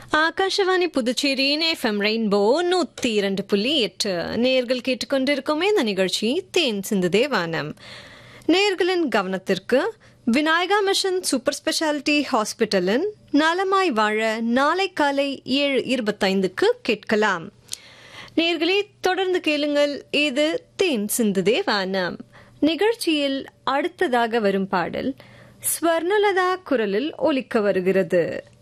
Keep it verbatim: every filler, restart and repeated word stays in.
ஆகாஷவாணி புதுச்சேரியின் FM rainbow நூத்தி இரண்டு புள்ளி எட்டு நேர்கள் கேட்டுக்கொண்டிருக்கும் இந்த நிகழ்ச்சி தேன் சிந்துதே வானம். நேர்களின் கவனத்திற்கு விநாயகா மிஷன் சூப்பர் ஸ்பெஷாலிட்டி ஹாஸ்பிட்டலின் நலமாய் வாழ நாளை காலை ஏழு இருபத்தைந்துக்கு கேட்கலாம். நேர்களை தொடர்ந்து கேளுங்கள். இது தேன் சிந்துதே வானம். நிகழ்ச்சியில் அடுத்ததாக வரும் பாடல் ஸ்வர்ணலதா குரலில் ஒலிக்க வருகிறது.